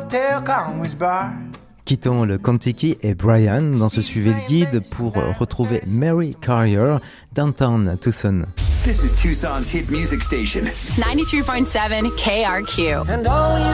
hotel Conway's bar. Quittons le Kentucky et Brian dans ce Suivez le guide pour retrouver Mary Carrier, Downtown Tucson. This is Tucson's hit music station. 93.7 KRQ. And all you